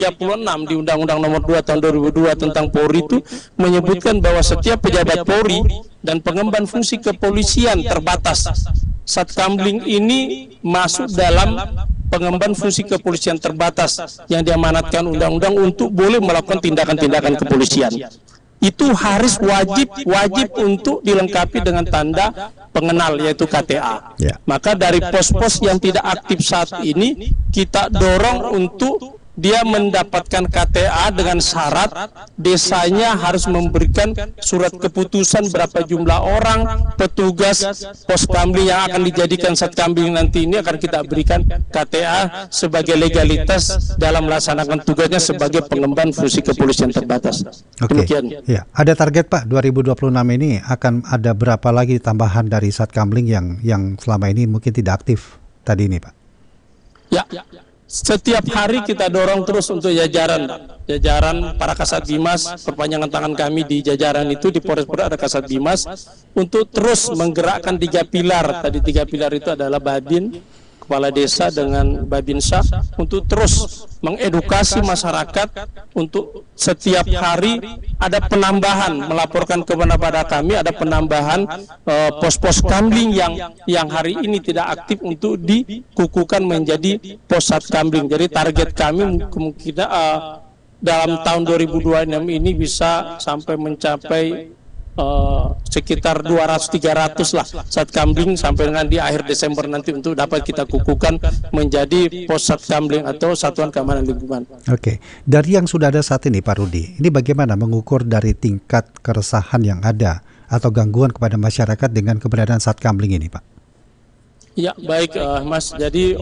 36 di Undang-Undang Nomor 2 Tahun 2002 tentang Polri itu menyebutkan bahwa setiap pejabat Polri dan pengemban fungsi kepolisian terbatas. Satkamling ini masuk dalam pengemban fungsi kepolisian terbatas yang diamanatkan undang-undang untuk boleh melakukan tindakan-tindakan kepolisian. Itu harus wajib untuk dilengkapi dengan tanda pengenal, yaitu KTA. Maka dari pos-pos yang tidak aktif saat ini kita dorong untuk dia mendapatkan KTA dengan syarat desanya harus memberikan surat keputusan berapa jumlah orang petugas pos kamling yang akan dijadikan satkamling nanti ini akan kita berikan KTA sebagai legalitas dalam melaksanakan tugasnya sebagai pengemban fungsi kepolisian terbatas. Demikian. Ya, ada target Pak 2026 ini akan ada berapa lagi tambahan dari satkamling yang selama ini mungkin tidak aktif tadi ini Pak? Ya. Setiap hari kita dorong terus untuk jajaran para Kasat Bimas, perpanjangan tangan kami di jajaran itu di Polres-Polres ada Kasat Bimas untuk terus menggerakkan 3 pilar. Tadi 3 pilar itu adalah Babin, Kepala Desa dengan Babinsa untuk terus mengedukasi masyarakat untuk setiap hari ada penambahan melaporkan kepada kami ada penambahan pos-pos kamling yang hari ini tidak aktif untuk dikukuhkan menjadi pos satkamling. Jadi target kami kemungkinan dalam tahun 2026 ini bisa sampai mencapai sekitar 200-300 lah satkamling sampai dengan di akhir Desember nanti untuk dapat kita kukuhkan menjadi pos satkamling atau satuan keamanan lingkungan. Oke, dari yang sudah ada saat ini Pak Rudi, ini bagaimana mengukur dari tingkat keresahan yang ada atau gangguan kepada masyarakat dengan keberadaan satkamling ini Pak? Ya baik Mas, jadi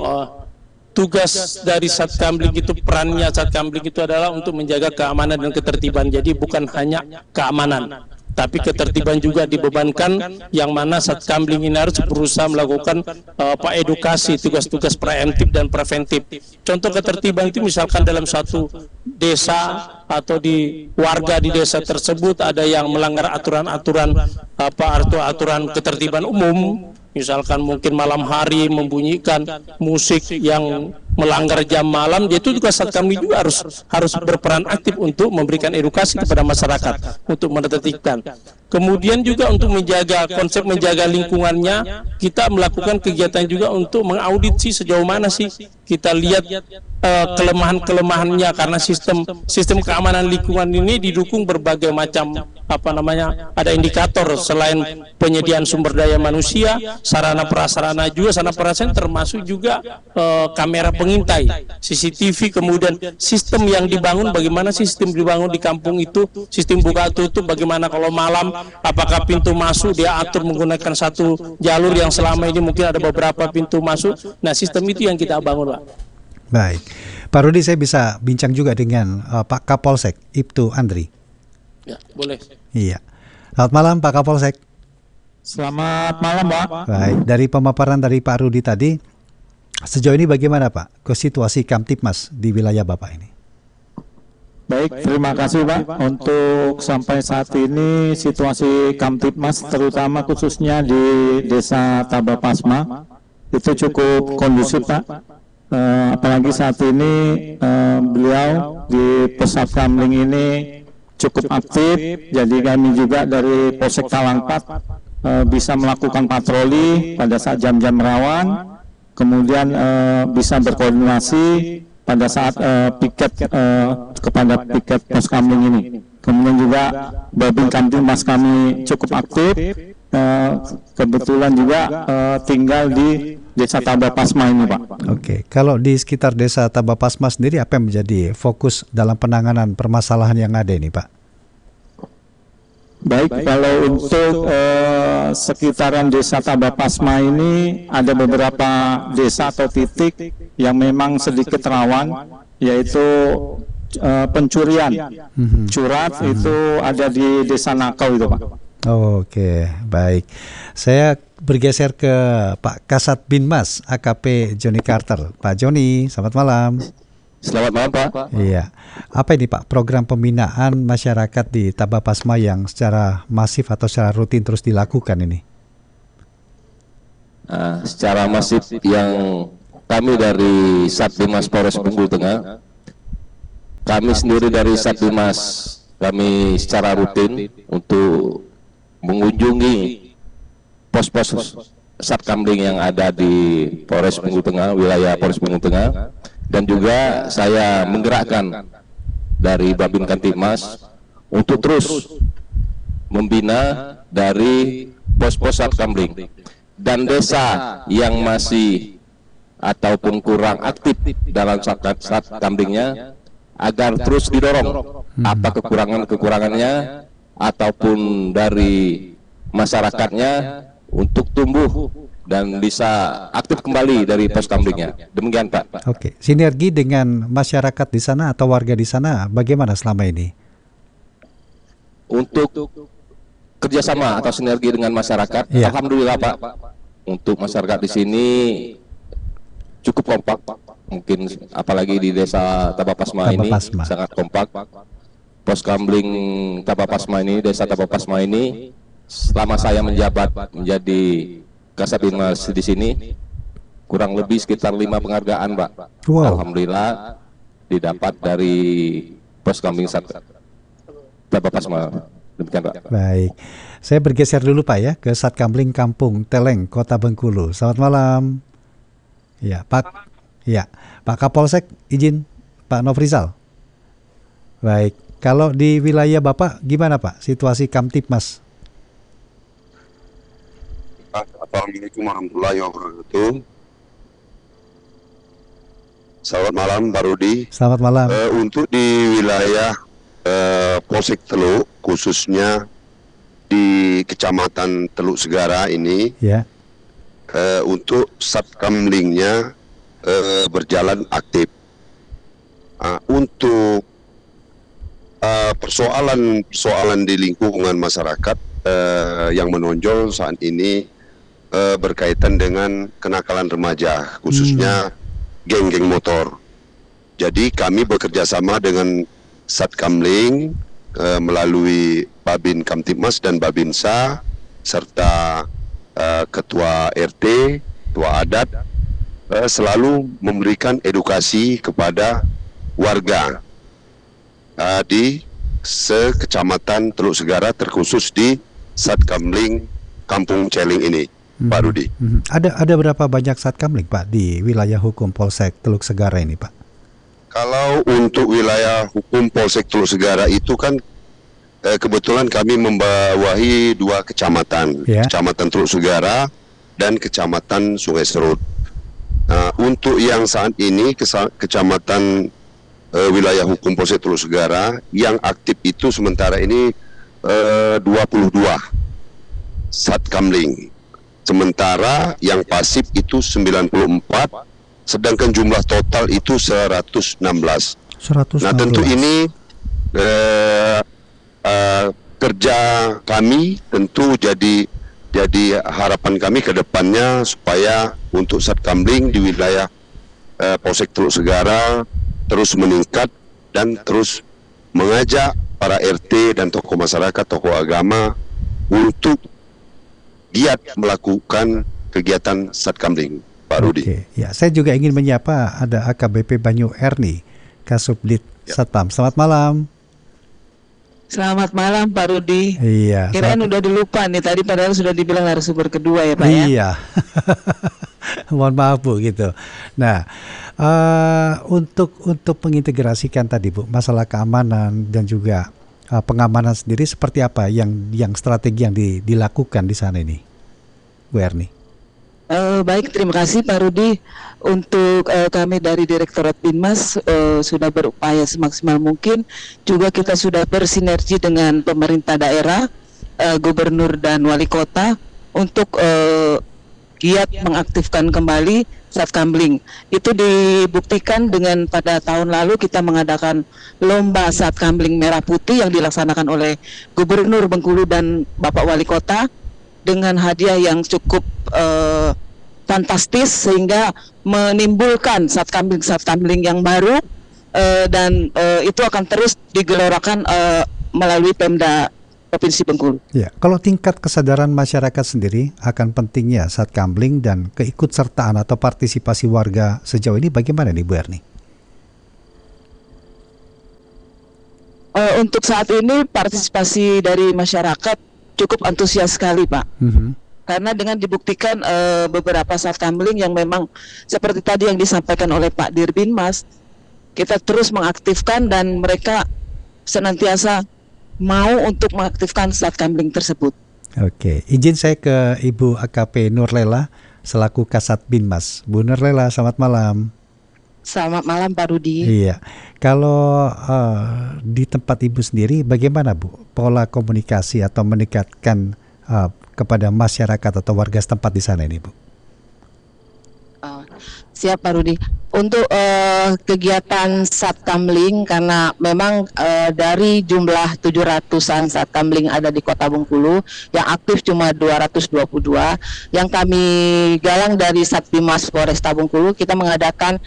tugas dari satkamling itu, perannya satkamling itu adalah untuk menjaga keamanan dan ketertiban. Jadi bukan hanya keamanan, tapi ketertiban juga dibebankan, yang mana satkamling ini harus berusaha melakukan edukasi, tugas-tugas preemptif dan preventif. Contoh ketertiban itu misalkan dalam satu desa atau di warga di desa tersebut ada yang melanggar aturan-aturan aturan ketertiban umum, misalkan mungkin malam hari membunyikan musik yang melanggar jam malam, itu juga satkamling juga harus berperan aktif untuk memberikan edukasi kepada masyarakat untuk menertibkan. Kemudian juga untuk menjaga konsep menjaga lingkungannya, kita melakukan kegiatan juga untuk mengaudit sejauh mana sih kita lihat kelemahan-kelemahannya, karena sistem keamanan lingkungan ini didukung berbagai macam ada indikator selain penyediaan sumber daya manusia, sarana prasarana juga, sarana prasarana termasuk juga kamera pengintai, CCTV, kemudian sistem yang dibangun, bagaimana sistem dibangun di kampung itu, sistem buka tutup, bagaimana kalau malam, apakah pintu masuk dia atur menggunakan satu jalur yang selama ini mungkin ada beberapa pintu masuk. Nah, sistem itu yang kita bangun, Pak. Baik, Pak Rudi, saya bisa bincang juga dengan Pak Kapolsek Ibtu Andri. Ya, boleh. Iya. Selamat malam Pak Kapolsek. Selamat malam Pak. Baik, dari pemaparan dari Pak Rudi tadi, sejauh ini bagaimana Pak ke situasi Kamtibmas di wilayah Bapak ini? Baik, terima kasih Pak. Untuk sampai saat ini situasi Kamtibmas terutama khususnya di Desa Tabapasma itu cukup kondusif Pak. Apalagi saat ini beliau di pos satkamling ini cukup aktif, jadi kami juga dari Polsek Talangpat bisa melakukan patroli pada saat jam-jam rawan, kemudian bisa berkoordinasi pada saat piket kepada piket pos kamling ini. Kemudian juga Babin Kamtibmas kami cukup aktif, kebetulan juga tinggal di Desa Tabapasma ini Pak. Oke, kalau di sekitar Desa Tabapasma sendiri apa yang menjadi fokus dalam penanganan permasalahan yang ada ini Pak? Baik, kalau untuk sekitaran Desa Tabapasma ini ada beberapa desa atau titik yang memang sedikit rawan, yaitu pencurian. Curat itu ada di Desa Nakau itu Pak. Oke, baik. Saya bergeser ke Pak Kasat Binmas AKP Joni Carter. Pak Joni, selamat malam. Selamat malam Pak. Iya. Apa ini Pak program pembinaan masyarakat di Tabapasma yang secara masif atau secara rutin terus dilakukan ini? Secara masif yang kami dari Satbinmas Polres Bengkulu Tengah kami sendiri dari Satdimas, kami secara rutin untuk mengunjungi pos-pos Satkamling yang ada di Polres Bengkulu Tengah, wilayah Polres Bengkulu Tengah, dan juga saya menggerakkan dari Babin Kamtibmas untuk terus membina dari pos-pos Satkamling dan desa yang masih ataupun kurang aktif dalam Satkamlingnya agar terus didorong apa kekurangannya ataupun dari masyarakatnya untuk tumbuh dan bisa aktif kembali dari pos kamlingnya. Demikian Pak. Oke, sinergi dengan masyarakat di sana atau warga di sana bagaimana selama ini? Untuk kerjasama atau sinergi dengan masyarakat, alhamdulillah Pak. Untuk masyarakat di sini cukup kompak, mungkin apalagi di desa Tabapasma ini sangat kompak. Pos kamling Tabapasma ini, desa Tabapasma ini, selama saya menjabat menjadi Kasatdimas di sini, kurang lebih sekitar 5 penghargaan, Pak. Wow. Alhamdulillah didapat dari pos kamling Tabapasma. Demikian, Pak. Baik, saya bergeser dulu Pak ya ke Satkamling Kampung Teleng, Kota Bengkulu. Selamat malam. Ya, Pak. Ya, Pak Kapolsek izin Pak Nofrizal. Baik, kalau di wilayah Bapak gimana Pak situasi Kamtibmas? Assalamualaikum warahmatullahi wabarakatuh. Selamat malam Pak Rudi. Selamat malam. Untuk di wilayah Polsek Teluk, khususnya di Kecamatan Teluk Segara ini, ya. Untuk Satkamlingnya berjalan aktif. Untuk persoalan di lingkungan masyarakat yang menonjol saat ini berkaitan dengan kenakalan remaja, khususnya geng-geng motor. Jadi kami bekerja sama dengan Satkamling melalui Babin Kamtibmas dan Babinsa serta Ketua RT, Ketua Adat selalu memberikan edukasi kepada warga di sekecamatan Teluk Segara, terkhusus di Satkamling Kampung Celing ini, Pak Rudi. Ada berapa banyak Satkamling Pak di wilayah hukum Polsek Teluk Segara ini Pak? Kalau untuk wilayah hukum Polsek Teluk Segara itu kan kebetulan kami membawahi 2 kecamatan, Kecamatan Teluk Segara dan Kecamatan Sungai Serut. Untuk yang saat ini Kecamatan wilayah hukum Polsek Teluk Segara yang aktif itu sementara ini 22 Satkamling. Sementara yang pasif itu 94, sedangkan jumlah total itu 116. Nah, tentu ini kerja kami tentu jadi harapan kami ke depannya supaya untuk Satkamling di wilayah Polsek Teluk Segara terus meningkat dan terus mengajak para RT dan tokoh masyarakat, tokoh agama untuk giat melakukan kegiatan Satkamling, Pak Rudi. Oke, ya, saya juga ingin menyapa ada AKBP Banyu Erni, Kasubdit Satpam. Selamat malam. Selamat malam Pak Rudi. Iya. Kirain udah dilupa nih tadi, padahal sudah dibilang narasumber kedua ya Pak ya. Iya. Mohon maaf Bu gitu. Nah, untuk mengintegrasikan tadi Bu masalah keamanan dan juga pengamanan sendiri seperti apa yang strategi yang dilakukan di sana ini, Bu Erni? Baik, terima kasih Pak Rudi. Untuk kami dari Direktorat Binmas sudah berupaya semaksimal mungkin. Juga kita sudah bersinergi dengan pemerintah daerah, gubernur dan wali kota untuk giat mengaktifkan kembali Satkamling. Itu dibuktikan dengan pada tahun lalu kita mengadakan lomba Satkamling Merah Putih yang dilaksanakan oleh Gubernur Bengkulu dan Bapak Wali Kota dengan hadiah yang cukup fantastis sehingga menimbulkan Satkamling yang baru dan itu akan terus digelorakan melalui Pemda Provinsi Bengkulu. Ya, kalau tingkat kesadaran masyarakat sendiri akan pentingnya Satkamling dan keikutsertaan atau partisipasi warga sejauh ini bagaimana nih Bu Erni? Untuk saat ini partisipasi dari masyarakat cukup antusias sekali, Pak. Karena dengan dibuktikan beberapa satkamling yang memang seperti tadi yang disampaikan oleh Pak Dirbinmas, kita terus mengaktifkan dan mereka senantiasa mau untuk mengaktifkan satkamling tersebut. Oke, izin saya ke Ibu AKP Nurlela selaku Kasat Binmas. Bu Nurlela, selamat malam. Selamat malam Pak Rudi. Iya, kalau di tempat Ibu sendiri bagaimana Bu pola komunikasi atau mendekatkan kepada masyarakat atau warga setempat di sana ini Bu? Siap Pak Rudi. Untuk kegiatan satkamling, karena memang dari jumlah 700-an satkamling ada di Kota Bengkulu, yang aktif cuma 222. Yang kami galang dari Satbimas Polresta Bengkulu, kita mengadakan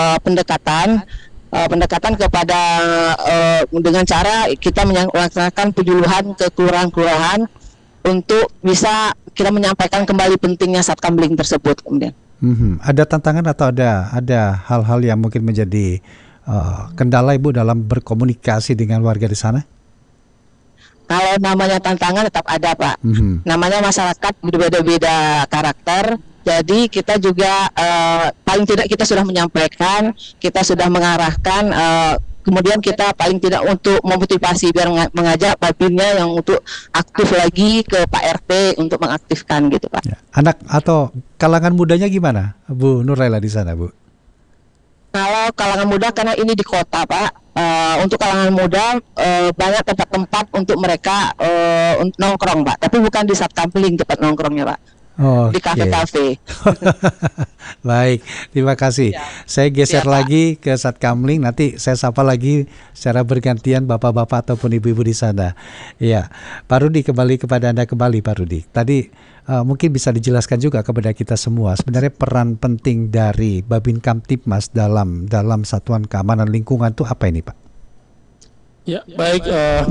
pendekatan kepada dengan cara kita melaksanakan penyuluhan ke kelurahan-kelurahan untuk bisa kita menyampaikan kembali pentingnya satkamling tersebut kemudian. Ada tantangan atau ada hal-hal yang mungkin menjadi kendala Ibu dalam berkomunikasi dengan warga di sana? Kalau namanya tantangan tetap ada Pak. Namanya masyarakat berbeda-beda karakter. Jadi kita juga paling tidak kita sudah menyampaikan, kita sudah mengarahkan. Kemudian kita paling tidak untuk memotivasi biar mengajak babinnya yang untuk aktif lagi ke Pak RT untuk mengaktifkan gitu Pak. Ya. Anak atau kalangan mudanya gimana Bu Nurlela di sana Bu? Kalau kalangan muda karena ini di kota Pak, untuk kalangan muda banyak tempat-tempat untuk mereka nongkrong Pak. Tapi bukan di satkamling tempat nongkrongnya Pak. Di kafe-kafe. Baik, terima kasih. Saya geser lagi ke Satkamling. Nanti saya sapa lagi secara bergantian bapak-bapak ataupun ibu-ibu di sana. Iya, Pak Rudi, kembali kepada Anda kembali Pak Rudi. Tadi mungkin bisa dijelaskan juga kepada kita semua sebenarnya peran penting dari Babin Kamtibmas dalam Satuan Keamanan Lingkungan itu apa ini Pak? Ya, baik.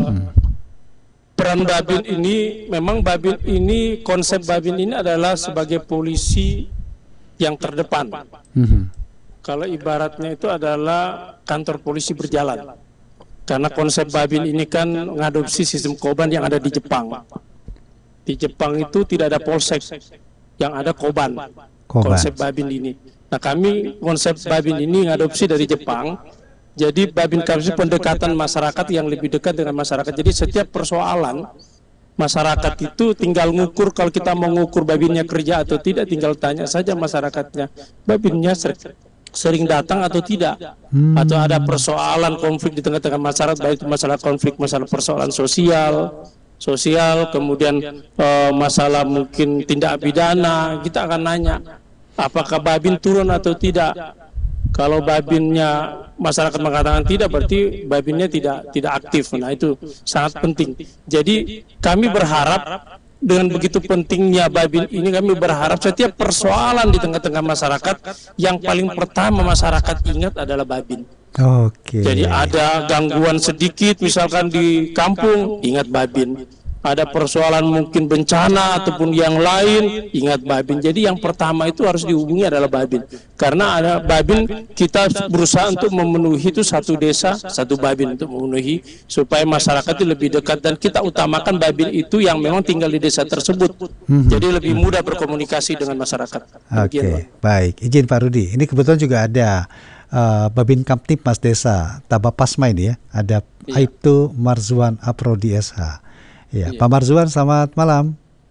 Peran Babin ini, memang Babin ini, konsep Babin ini adalah sebagai polisi yang terdepan. Kalau ibaratnya itu adalah kantor polisi berjalan. Karena konsep Babin ini kan mengadopsi sistem Koban yang ada di Jepang. Di Jepang itu tidak ada polsek, yang ada Koban. Konsep Babin ini. Nah kami konsep Babin ini mengadopsi dari Jepang. Jadi Babin kami pendekatan masyarakat yang lebih dekat dengan masyarakat. Jadi setiap persoalan masyarakat itu tinggal ngukur, kalau kita mau ngukur babinnya kerja atau tidak, tinggal tanya saja masyarakatnya, babinnya sering datang atau tidak, atau ada persoalan konflik di tengah-tengah masyarakat, baik masalah konflik, masalah persoalan sosial, kemudian masalah mungkin tindak pidana, kita akan nanya apakah babin turun atau tidak. Kalau babinnya masyarakat mengatakan tidak, berarti babinnya tidak aktif. Nah itu sangat penting. Jadi kami berharap dengan begitu pentingnya babin ini, kami berharap setiap persoalan di tengah-tengah masyarakat, yang paling pertama masyarakat ingat adalah babin. Jadi ada gangguan sedikit misalkan di kampung, ingat babin. Ada persoalan mungkin bencana ataupun yang lain, ingat babin. Jadi yang pertama itu harus dihubungi adalah babin. Karena ada babin, kita berusaha untuk memenuhi itu satu desa, satu babin untuk memenuhi, supaya masyarakat itu lebih dekat. Dan kita utamakan babin itu yang memang tinggal di desa tersebut. Jadi lebih mudah berkomunikasi dengan masyarakat. Oke, baik. Izin Pak Rudi, ini kebetulan juga ada Babin Kamtibmas Desa Tabapasma ini ya. Ada Aibtu Marzuan Aprodi SH. Ya, Pak Marzuan, selamat malam.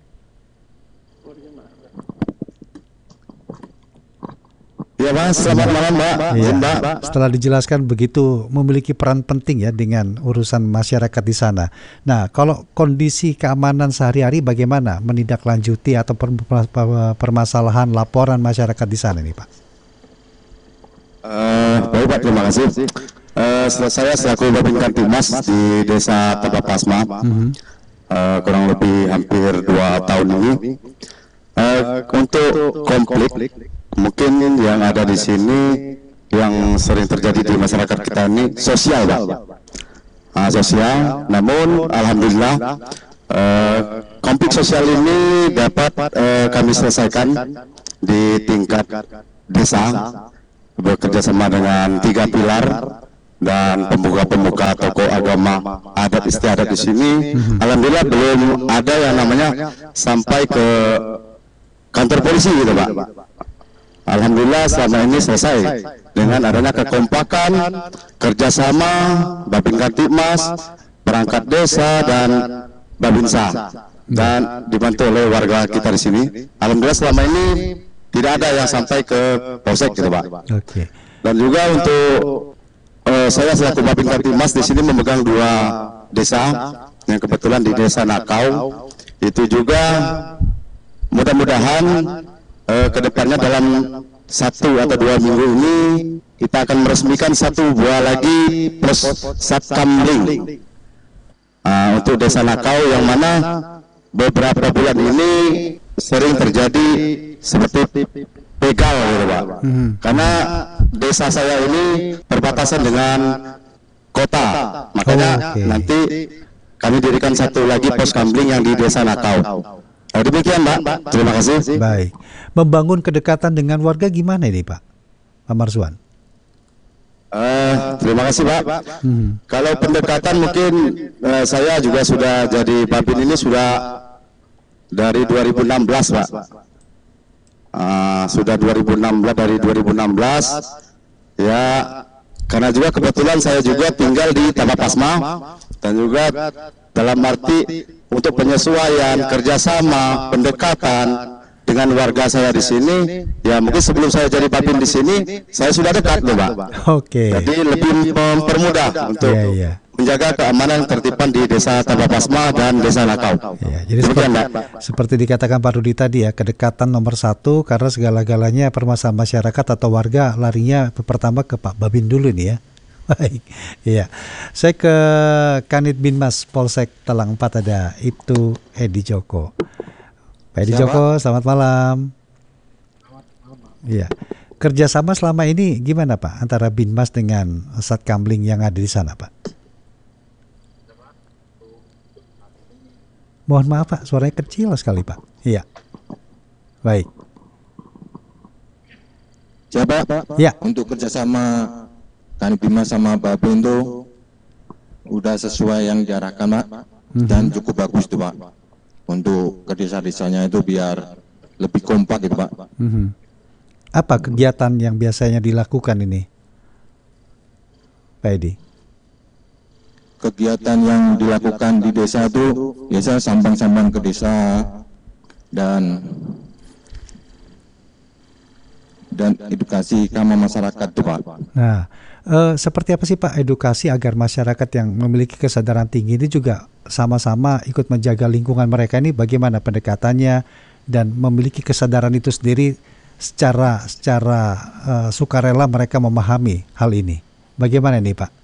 Ya Mas, selamat malam Mbak. Ya, setelah dijelaskan begitu memiliki peran penting ya dengan urusan masyarakat di sana. Nah, kalau kondisi keamanan sehari-hari bagaimana menindaklanjuti atau permasalahan laporan masyarakat di sana nih Pak? Baik Pak, terima kasih. Saya selaku Babin Kamtibmas di Desa Tabapasma. Kurang lebih hampir 2 tahun ini. Untuk konflik mungkin yang ada di sini yang sering terjadi di masyarakat kita ini sosial Pak. Sosial, namun alhamdulillah konflik sosial ini dapat kami selesaikan di tingkat desa, bekerja sama dengan 3 pilar dan pemuka-pemuka tokoh agama umpama adat istiadat di sini, alhamdulillah belum ada yang namanya sampai ke kantor polisi gitu Pak. Alhamdulillah selama ini selesai dengan adanya kekompakan, kerjasama Babin Kamtibmas, perangkat desa dan Babinsa, dan dibantu oleh warga kita di sini. Alhamdulillah selama ini tidak ada yang sampai ke polsek gitu Pak. Oke. Dan juga untuk saya selaku Babin Kamtibmas di sini memegang 2 desa yang kebetulan di Desa Nakau. Itu juga mudah-mudahan kedepannya dalam 1 atau 2 minggu ini kita akan meresmikan 1 buah lagi pos Satkamling untuk Desa Nakau, yang mana beberapa bulan ini sering terjadi seperti begal gitu Pak. Karena desa saya ini berbatasan dengan kota, makanya nanti kami dirikan 1 lagi pos kamling yang di Desa Nakau. Demikian Pak, terima kasih. Baik. Membangun kedekatan dengan warga gimana ini Pak Marswan? Terima kasih Pak. Kalau pendekatan mungkin saya juga sudah jadi Babin ini sudah dari 2016 Pak. Sudah 2016, dari 2016 ya, karena juga kebetulan saya juga tinggal di Tabapasma, dan juga dalam arti untuk penyesuaian, kerjasama, pendekatan dengan warga saya di sini, ya mungkin sebelum saya jadi Babin di sini, saya sudah dekat loh Pak. Oke. Jadi lebih mempermudah untuk menjaga keamanan tertiban di Desa Tabapasma dan Desa Nakau. Ya, jadi seperti dikatakan Pak Rudi tadi ya, kedekatan nomor 1, karena segala-galanya permasalahan masyarakat atau warga larinya pertama ke Pak Babin dulu nih ya. Baik, iya. Saya ke Kanit Binmas Polsek Telang 4, ada Ibtu Edi Joko. Pak Edi Joko, selamat malam. Iya. Kerjasama selama ini gimana Pak antara Binmas dengan Satkamling yang ada di sana Pak? Mohon maaf Pak, suaranya kecil sekali Pak. Iya. Baik. Siapa Pak? Ya. Untuk kerjasama Kanit Binmas sama Babin itu udah sesuai yang diarahkan Pak, dan cukup bagus tuh Pak. Untuk ke desa-desanya itu biar lebih kompak gitu Pak. Apa kegiatan yang biasanya dilakukan ini, Pak Edi? Kegiatan yang dilakukan di desa itu biasa sambang-sambang ke desa dan edukasi sama masyarakat tuh Pak. Nah, seperti apa sih Pak edukasi agar masyarakat yang memiliki kesadaran tinggi ini juga sama-sama ikut menjaga lingkungan mereka, ini bagaimana pendekatannya dan memiliki kesadaran itu sendiri secara sukarela mereka memahami hal ini. Bagaimana nih Pak?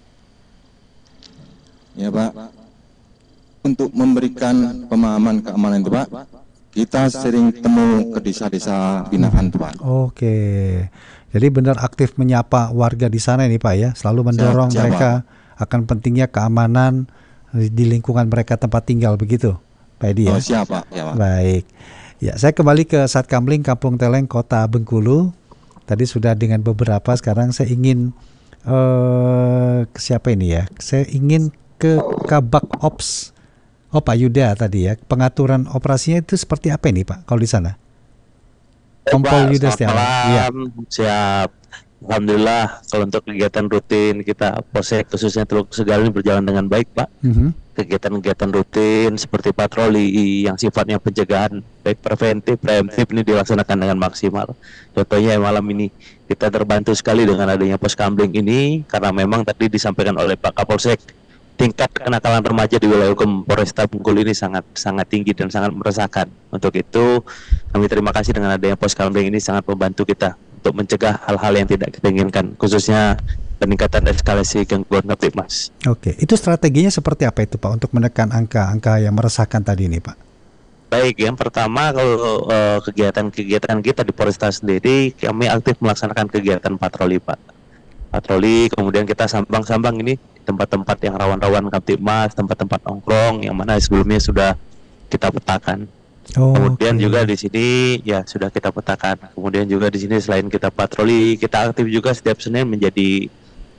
Ya Pak, untuk memberikan pemahaman keamanan itu Pak, kita sering temu ke desa-desa binaan tuh Pak. Oke, jadi benar aktif menyapa warga di sana ini Pak ya, selalu mendorong mereka akan pentingnya keamanan di lingkungan mereka tempat tinggal, begitu Pak Edi ya? Oh siapa? Ya, Pak. Baik, ya saya kembali ke Satkamling Kampung Teleng Kota Bengkulu. Tadi sudah dengan beberapa, sekarang saya ingin ke siapa ini ya? Saya ingin ke Kabak Ops. Oh Pak Yuda tadi ya, pengaturan operasinya itu seperti apa ini Pak kalau di sana? Kompol Yuda Setiawan. Ya. Siap. Alhamdulillah kalau untuk kegiatan rutin kita Polsek khususnya Teluk Segal ini berjalan dengan baik Pak. Kegiatan-kegiatan rutin seperti patroli yang sifatnya pencegahan baik preventif, preemptif ini dilaksanakan dengan maksimal. Contohnya malam ini kita terbantu sekali dengan adanya pos kamling ini karena memang tadi disampaikan oleh Pak Kapolsek, tingkat kenakalan remaja di wilayah hukum Polresta Bengkulu ini sangat tinggi dan sangat meresahkan. Untuk itu kami terima kasih dengan adanya pos kamling ini, sangat membantu kita untuk mencegah hal-hal yang tidak kita inginkan, khususnya peningkatan eskalasi gangguan Kamtibmas. Oke, itu strateginya seperti apa itu Pak untuk menekan angka-angka yang meresahkan tadi ini Pak? Baik, yang pertama kalau kegiatan-kegiatan kita di Polresta sendiri, kami aktif melaksanakan kegiatan patroli Pak. Patroli, kemudian kita sambang-sambang ini tempat-tempat yang rawan-rawan Kamtibmas, tempat-tempat nongkrong yang mana sebelumnya sudah kita petakan. Kemudian juga di sini ya sudah kita petakan. Kemudian juga di sini selain kita patroli, kita aktif juga setiap Senin menjadi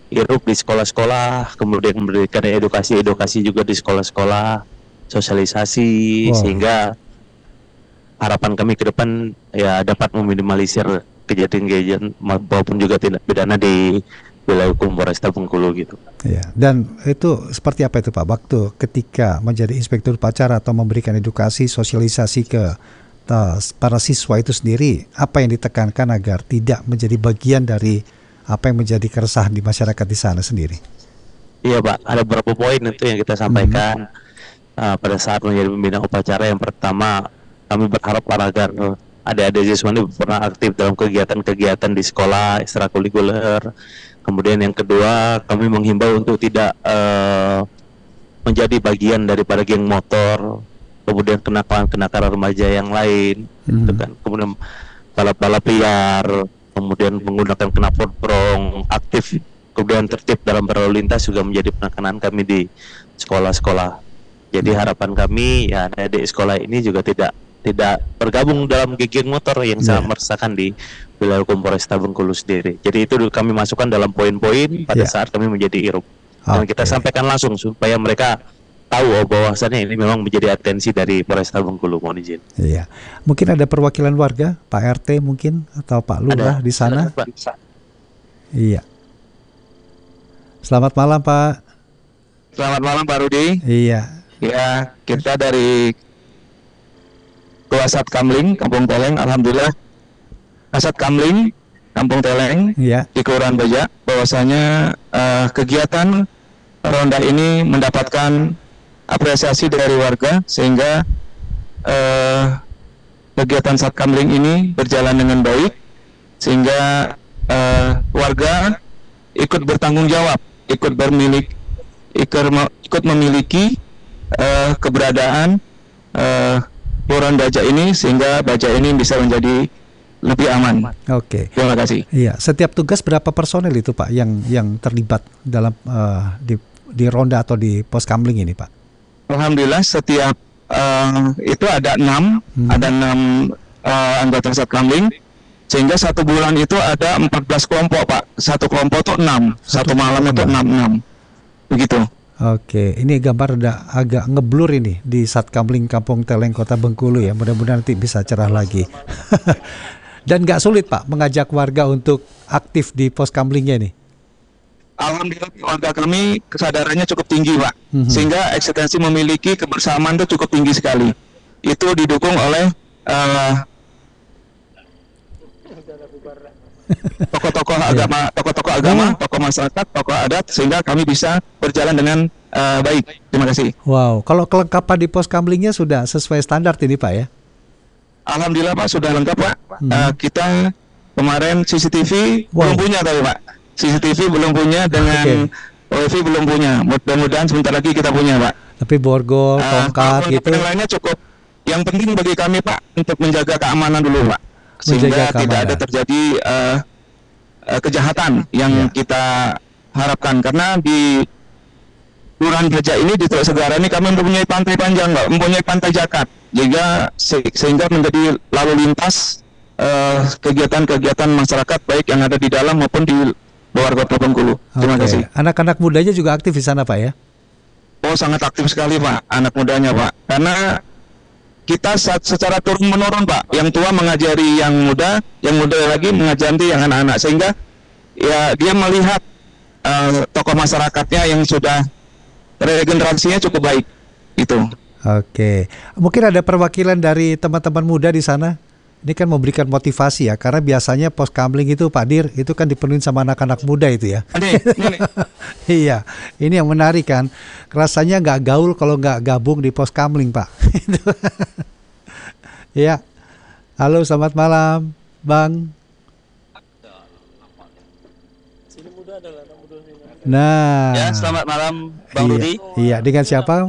Irup di sekolah-sekolah, kemudian memberikan edukasi juga di sekolah-sekolah, sosialisasi, sehingga harapan kami ke depan ya dapat meminimalisir kejadian-kejadian maupun juga tindak pidana di wilayah hukum Polresta Bengkulu gitu. Ya, dan itu seperti apa itu Pak? Waktu ketika menjadi inspektur upacara atau memberikan edukasi, sosialisasi ke para siswa itu sendiri, apa yang ditekankan agar tidak menjadi bagian dari apa yang menjadi keresahan di masyarakat di sana sendiri? Iya Pak, ada beberapa poin itu yang kita sampaikan pada saat menjadi pembina upacara. Yang pertama, kami berharap agar adik-adik siswa ini pernah aktif dalam kegiatan-kegiatan di sekolah, ekstrakurikuler. Kemudian yang kedua, kami menghimbau untuk tidak menjadi bagian daripada geng motor, kemudian kenakalan remaja yang lain, gitu kan. Kemudian balap-balap liar, kemudian menggunakan knalpot brong, aktif, kemudian tertib dalam berlalu lintas juga menjadi penekanan kami di sekolah-sekolah. Jadi harapan kami ya adik sekolah ini juga tidak bergabung dalam geng motor yang sangat meresahkan di wilayah hukum Polresta Bengkulu sendiri. Jadi itu kami masukkan dalam poin-poin pada saat kami menjadi Irup. Dan kita sampaikan langsung supaya mereka tahu bahwasannya ini memang menjadi atensi dari Polresta Bengkulu. Mohon izin. Iya. Mungkin ada perwakilan warga, Pak RT mungkin atau Pak Lurah di sana? Iya. Selamat malam Pak. Selamat malam Pak Rudi. Iya. Ya, kita dari Ketua Kamling Kampung Teleng, alhamdulillah Kasat Kamling Kampung Teleng di Kelurahan Baja, bahwasanya kegiatan ronda ini mendapatkan apresiasi dari warga sehingga kegiatan Satkamling ini berjalan dengan baik sehingga warga ikut bertanggung jawab, ikut memiliki keberadaan Kelurahan Baja ini sehingga Baja ini bisa menjadi lebih aman. Oke. Terima kasih. Iya, setiap tugas berapa personel itu Pak yang terlibat dalam di ronda atau di pos kamling ini Pak? Alhamdulillah setiap itu ada 6 anggota Satkamling, sehingga satu bulan itu ada 14 kelompok Pak. Satu kelompok itu 6, satu malam itu 6 begitu. Oke, ini gambar agak ngeblur ini di Satkamling Kampung Teleng Kota Bengkulu ya. Mudah-mudahan nanti bisa cerah lagi. Dan nggak sulit Pak mengajak warga untuk aktif di pos kamlingnya nih? Alhamdulillah warga kami kesadarannya cukup tinggi Pak, sehingga eksistensi memiliki kebersamaan itu cukup tinggi sekali. Itu didukung oleh tokoh-tokoh agama, tokoh masyarakat, tokoh adat, sehingga kami bisa berjalan dengan baik. Terima kasih. Wow, kalau kelengkapan di pos kamlingnya sudah sesuai standar ini Pak ya? Alhamdulillah Pak sudah lengkap Pak. Kita kemarin CCTV belum punya tapi Pak. CCTV belum punya dengan WiFi belum punya. Mudah-mudahan sebentar lagi kita punya Pak. Tapi borgol, tongkat gitu. Yang lainnya cukup. Yang penting bagi kami Pak untuk menjaga keamanan dulu Pak. Sehingga tidak ada terjadi kejahatan yang kita harapkan. Karena di Kelurahan Baja ini di Teluk Segara ini kami mempunyai pantai panjang Pak, mempunyai pantai Jakat. Sehingga menjadi lalu lintas kegiatan-kegiatan masyarakat baik yang ada di dalam maupun di luar Kota Bengkulu. Terima kasih. Anak-anak mudanya juga aktif di sana Pak ya? Oh sangat aktif sekali Pak, anak mudanya Pak. Karena kita secara turun menurun Pak. Yang tua mengajari yang muda lagi mengajari yang anak-anak, sehingga ya dia melihat tokoh masyarakatnya yang sudah regenerasinya cukup baik. Itu. Oke, mungkin ada perwakilan dari teman-teman muda di sana. Ini kan memberikan motivasi ya, karena biasanya pos kamling itu Pak Dir itu kan dipenuhi sama anak-anak muda itu ya. Iya, ini yang menarik kan. Rasanya nggak gaul kalau nggak gabung di pos kamling Pak. Ya, halo selamat malam Bang. Nah, ya selamat malam Bang Rudi. Iya, dengan siapa?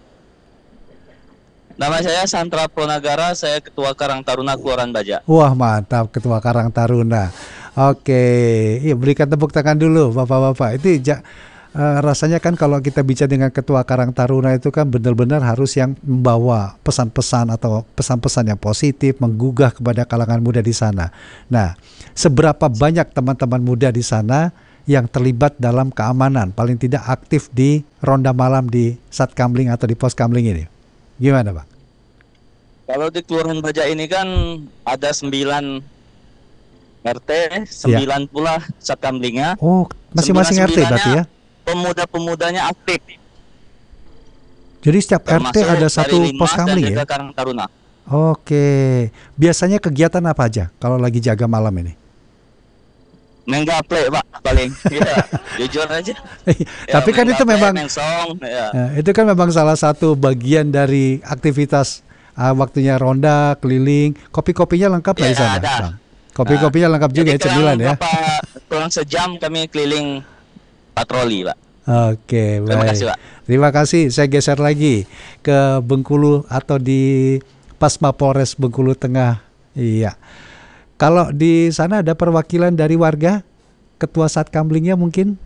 Nama saya Santra Pronagara, saya Ketua Karang Taruna Kelurahan Baja. Wah mantap, Ketua Karang Taruna. Oke, iya berikan tepuk tangan dulu Bapak-bapak. Itu rasanya kan kalau kita bicara dengan Ketua Karang Taruna itu kan benar-benar harus yang membawa pesan-pesan atau pesan-pesan yang positif, menggugah kepada kalangan muda di sana. Nah, seberapa banyak teman-teman muda di sana yang terlibat dalam keamanan, paling tidak aktif di ronda malam di Satkamling atau di pos kamling ini? Gimana Pak? Kalau di Kelurahan Baja ini kan ada 9 RT, 9 pula Satkamlingnya. Oh, masing-masing RT berarti ya? Pemuda-pemudanya aktif. Jadi setiap RT Termasuk ada dari satu Limas pos dan kamling juga ya? Karang Taruna. Oke, biasanya kegiatan apa aja kalau lagi jaga malam ini? Main gaple Pak paling. Iya, jujur aja. Tapi kan itu memang itu kan memang salah satu bagian dari aktivitas waktunya ronda keliling. Kopi-kopinya lengkap nggak di sana, Bang? Kopi-kopinya lengkap juga ya, cemilan ya. Kurang sejam kami keliling patroli, Pak. Oke, Terima baik. kasih, Pak. Terima kasih. Saya geser lagi ke Bengkulu atau di Pasma Polres Bengkulu Tengah. Iya. Kalau di sana ada perwakilan dari warga, ketua Satkamlingnya mungkin?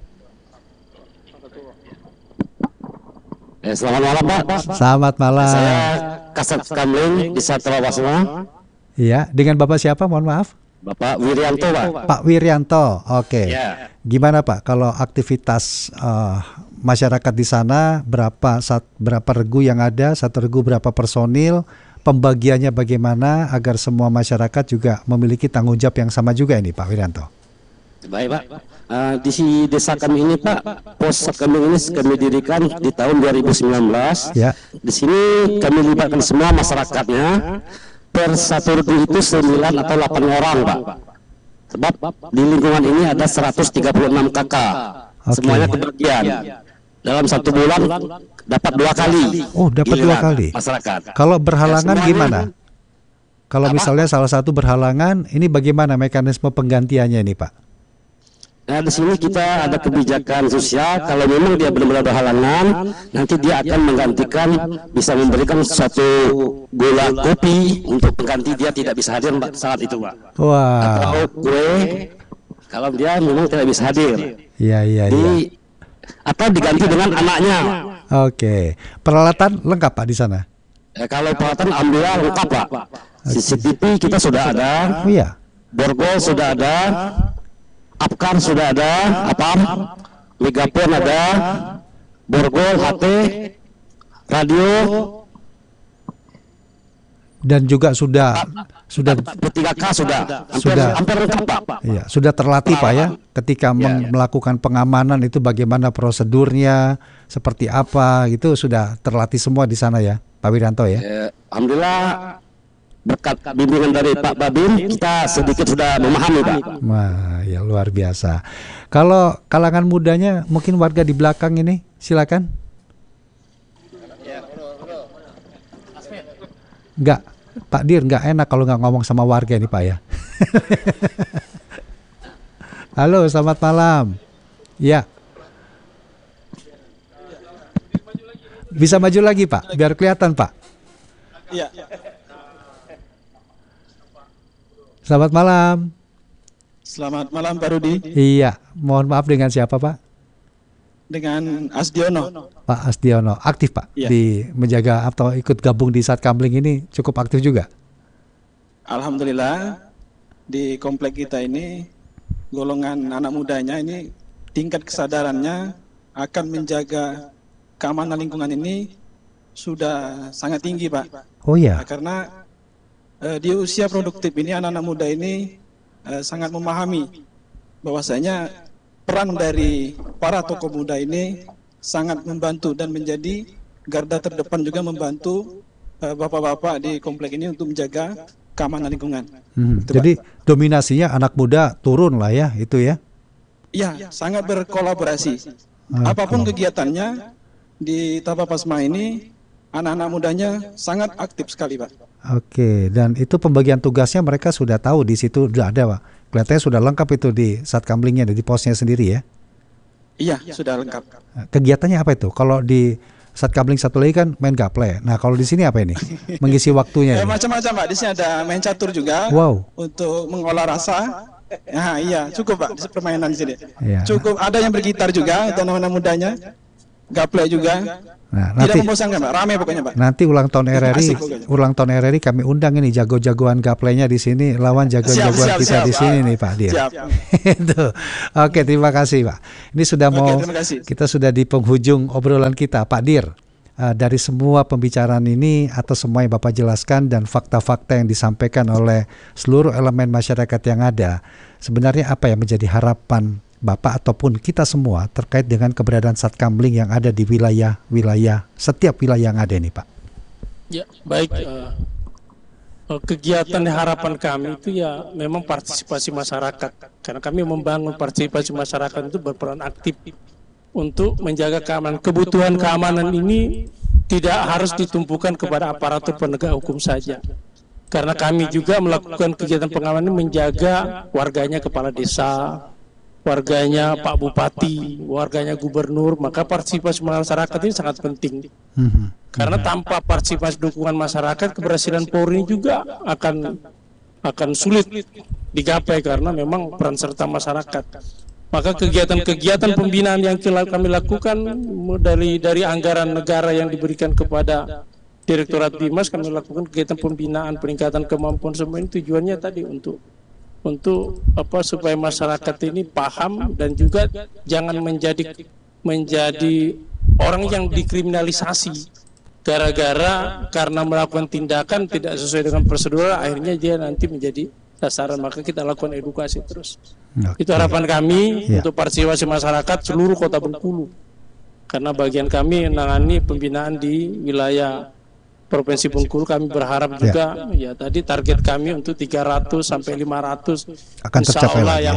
Selamat malam Pak. Selamat malam. Saya Kasat Kamling di Satrawasma. Iya, dengan Bapak siapa? Mohon maaf. Bapak Wiryanto Pak. Pak Wiryanto, oke. Ya. Gimana Pak kalau aktivitas masyarakat di sana, berapa regu yang ada, satu regu berapa personil, pembagiannya bagaimana agar semua masyarakat juga memiliki tanggung jawab yang sama juga ini Pak Wiryanto? Baik Pak. Di desa kami ini Pak, pos Satkamling ini kami dirikan di tahun 2019. Ya. Di sini kami libatkan semua masyarakatnya. Per satu regu itu 9 atau 8 orang Pak. Sebab di lingkungan ini ada 136 kakak. Okay. Semuanya kebagian. Dalam 1 bulan dapat 2 kali. Oh, dapat 2 kali. Masyarakat. Kalau berhalangan Ya, gimana? Kalau misalnya salah satu berhalangan, ini bagaimana mekanisme penggantiannya ini Pak? Nah, di sini kita ada kebijakan sosial. Kalau memang dia benar-benar berhalangan, nanti dia akan menggantikan, bisa memberikan suatu gula kopi untuk pengganti dia tidak bisa hadir saat itu Pak. Wah. Atau kue kalau dia memang tidak bisa hadir. Iya. Atau diganti dengan anaknya. Oke. Peralatan lengkap Pak di sana? Kalau peralatan alhamdulillah lengkap Pak. CCTV kita sudah ada. Oh iya. Borgol sudah ada. Apkar sudah ada, Megapon ada, Borgol, HT, radio, dan juga sudah P3K sudah hampir lengkap Pak. Iya, sudah terlatih Pak ya, ketika melakukan pengamanan itu bagaimana prosedurnya, seperti apa, gitu sudah terlatih semua di sana ya, Pak Wiryanto ya. Alhamdulillah. Berkat bimbingan dari Pak Babin, kita sedikit sudah memahami Pak. Wah, ya luar biasa. Kalau kalangan mudanya, mungkin warga di belakang ini, silakan. Enggak, Pak Dir, enggak enak kalau nggak ngomong sama warga ini Pak ya. Halo, selamat malam. Ya. Bisa maju lagi Pak, biar kelihatan Pak. Iya. Selamat malam. Selamat malam Pak Rudi. Iya, mohon maaf dengan siapa Pak? Dengan Asdiono. Pak Asdiono, aktif Pak di menjaga atau ikut gabung di Satkamling ini cukup aktif juga? Alhamdulillah di komplek kita ini golongan anak mudanya ini tingkat kesadarannya akan menjaga keamanan lingkungan ini sudah sangat tinggi Pak. Oh iya. Nah, karena di usia produktif ini anak-anak muda ini sangat memahami bahwasanya peran dari para tokoh muda ini sangat membantu dan menjadi garda terdepan juga membantu bapak-bapak di komplek ini untuk menjaga keamanan lingkungan. Jadi dominasinya anak muda turun lah ya, itu ya? Iya, sangat berkolaborasi. Apapun kegiatannya di Tabapasma ini, anak-anak mudanya sangat aktif sekali Pak. Oke, dan itu pembagian tugasnya mereka sudah tahu di situ sudah ada Pak. Kelihatannya sudah lengkap itu di Satkamlingnya, di posnya sendiri ya? Iya, sudah lengkap. Kegiatannya apa itu? Kalau di Satkamling satu lagi kan main gaple. Nah, kalau di sini apa ini? Mengisi waktunya. Macam-macam Pak. Di sini ada main catur juga. Wow. Untuk mengolah rasa. Nah, iya, cukup Pak permainan di sini. Iya. Cukup ada yang bergitar juga untuk anak-anak mudanya. gaplek juga. Nah, tidak membosankan, Pak. Ramai pokoknya, Pak. Nanti ulang tahun RRI kami undang ini jago-jagoan gaplenya di sini lawan jagoan-jagoan kita di sini nih Pak Dir. Itu. Oke, terima kasih Pak. Ini sudah kita sudah di penghujung obrolan kita Pak Dir. Dari semua pembicaraan ini atau semua yang Bapak jelaskan dan fakta-fakta yang disampaikan oleh seluruh elemen masyarakat yang ada, sebenarnya apa yang menjadi harapan Bapak ataupun kita semua terkait dengan keberadaan Satkamling yang ada di wilayah setiap wilayah yang ada ini, Pak? Ya, baik. Kegiatan harapan kami itu ya memang partisipasi masyarakat, karena kami membangun partisipasi masyarakat itu berperan aktif untuk menjaga keamanan. Kebutuhan keamanan ini tidak harus ditumpukan kepada aparatur penegak hukum saja, karena kami juga melakukan kegiatan pengamanan menjaga warganya kepala desa, warganya Pak Bupati, warganya Gubernur, maka partisipasi masyarakat ini sangat penting. Karena tanpa partisipasi dukungan masyarakat, keberhasilan Polri juga akan sulit digapai karena memang peran serta masyarakat. Maka kegiatan-kegiatan pembinaan yang kami lakukan dari anggaran negara yang diberikan kepada Direktorat Bimas, kami lakukan kegiatan pembinaan, peningkatan kemampuan semua ini tujuannya tadi untuk supaya masyarakat ini paham dan juga jangan menjadi orang yang dikriminalisasi karena melakukan tindakan tidak sesuai dengan prosedur, akhirnya dia nanti menjadi sasaran. Maka kita lakukan edukasi terus. Itu harapan kami untuk partisipasi masyarakat seluruh Kota Bengkulu, karena bagian kami menangani pembinaan di wilayah Provinsi Bengkulu. Kami berharap juga ya tadi target kami untuk 300 sampai 500 akan tercapai Allah lagi, yang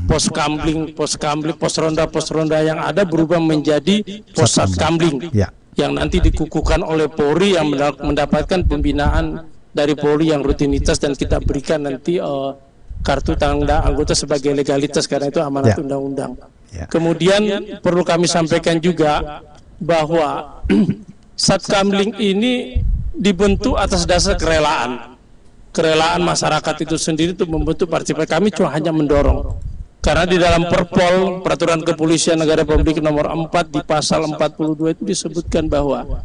pos ronda yang ada berubah menjadi pos Satkamling yang nanti dikukuhkan oleh Polri yang mendapatkan pembinaan dari Polri yang rutinitas, dan kita berikan nanti kartu tanda anggota sebagai legalitas karena itu amanat undang-undang. Kemudian perlu kami sampaikan juga bahwa Satkamling ini dibentuk atas dasar kerelaan masyarakat itu sendiri untuk membentuk partisipasi. Kami cuma hanya mendorong, karena di dalam Perpol Peraturan Kepolisian Negara Republik Nomor 4 di pasal 42 itu disebutkan bahwa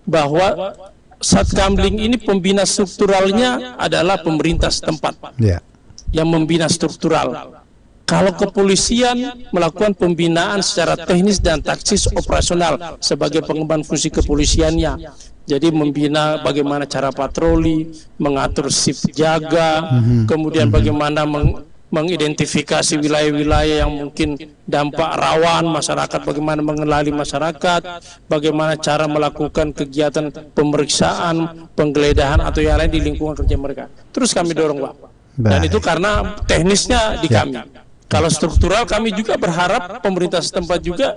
Satkamling ini pembina strukturalnya adalah pemerintah setempat yang membina struktural. Kalau kepolisian melakukan pembinaan secara teknis dan taktis operasional sebagai pengemban fungsi kepolisiannya, jadi membina bagaimana cara patroli, mengatur shift jaga, kemudian bagaimana mengidentifikasi wilayah-wilayah yang mungkin dampak rawan masyarakat, bagaimana mengenali masyarakat, bagaimana cara melakukan kegiatan pemeriksaan, penggeledahan atau yang lain di lingkungan kerja mereka. Terus kami dorong, Pak. Dan itu karena teknisnya di kami. Kalau struktural kami juga berharap pemerintah setempat juga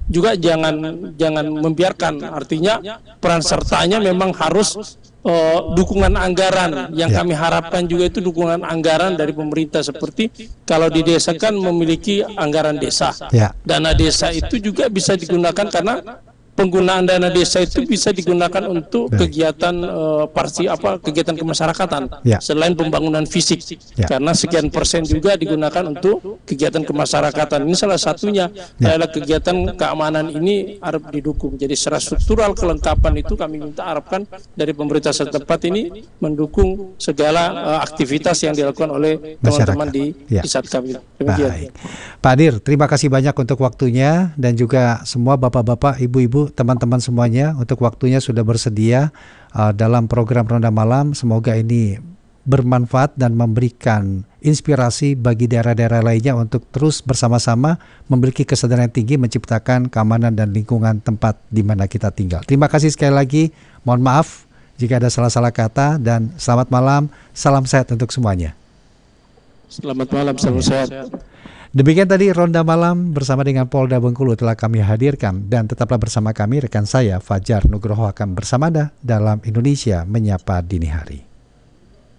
jangan membiarkan, artinya peran sertanya memang harus dukungan anggaran. Yang kami harapkan juga itu dukungan anggaran dari pemerintah, seperti kalau di desa kan memiliki anggaran desa, dana desa itu juga bisa digunakan, karena penggunaan dana desa itu bisa digunakan untuk kegiatan kegiatan kemasyarakatan selain pembangunan fisik, karena sekian persen juga digunakan untuk kegiatan kemasyarakatan. Ini salah satunya adalah kegiatan keamanan ini harus didukung. Jadi secara struktural kelengkapan itu kami harapkan dari pemerintah setempat ini mendukung segala aktivitas yang dilakukan oleh teman-teman di Satkamling. Baik, Pak Dir, terima kasih banyak untuk waktunya, dan juga semua bapak-bapak, ibu-ibu, teman-teman semuanya untuk waktunya sudah bersedia dalam program Ronda Malam. Semoga ini bermanfaat dan memberikan inspirasi bagi daerah-daerah lainnya untuk terus bersama-sama memiliki kesadaran tinggi menciptakan keamanan dan lingkungan tempat di mana kita tinggal. Terima kasih sekali lagi. Mohon maaf jika ada salah-salah kata, dan selamat malam, salam sehat untuk semuanya. Selamat malam, salam sehat. Demikian tadi Ronda Malam bersama dengan Polda Bengkulu telah kami hadirkan, dan tetaplah bersama kami, rekan saya Fajar Nugroho akan bersama Anda dalam Indonesia Menyapa Dini Hari.